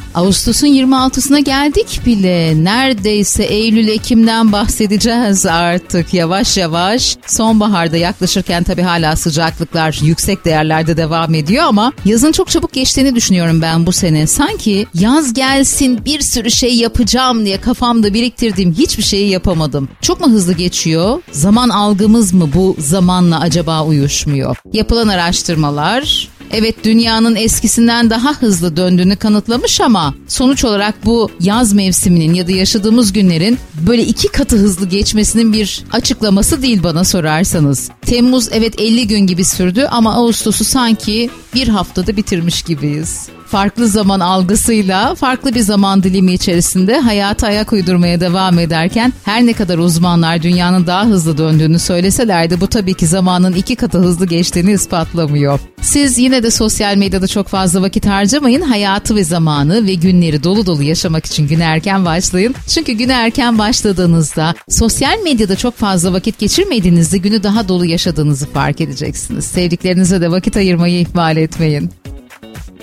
Ağustos'un 26'sına geldik bile. Neredeyse Eylül-Ekim'den bahsedeceğiz artık yavaş yavaş. Sonbaharda yaklaşırken tabii hala sıcaklıklar yüksek değerlerde devam ediyor ama yazın çok çabuk geçtiğini düşünüyorum ben bu sene. Sanki yaz gelsin bir sürü şey yapacağım diye kafamda biriktirdiğim hiçbir şeyi yapamadım. Çok mu hızlı geçiyor? Zaman algımız mı bu zamanla acaba uyuşmuyor? Yapılan araştırmalar... Evet, dünyanın eskisinden daha hızlı döndüğünü kanıtlamış ama sonuç olarak bu yaz mevsiminin ya da yaşadığımız günlerin böyle 2 katı hızlı geçmesinin bir açıklaması değil bana sorarsanız. Temmuz evet 50 gün gibi sürdü ama Ağustos'u sanki bir haftada bitirmiş gibiyiz. Farklı zaman algısıyla farklı bir zaman dilimi içerisinde hayata ayak uydurmaya devam ederken her ne kadar uzmanlar dünyanın daha hızlı döndüğünü söyleselerdi bu tabii ki zamanın 2 katı hızlı geçtiğini ispatlamıyor. Siz yine de sosyal medyada çok fazla vakit harcamayın. Hayatı ve zamanı ve günleri dolu dolu yaşamak için güne erken başlayın. Çünkü güne erken başladığınızda sosyal medyada çok fazla vakit geçirmediğinizde günü daha dolu yaşadığınızı fark edeceksiniz. Sevdiklerinize de vakit ayırmayı ihmal etmeyin.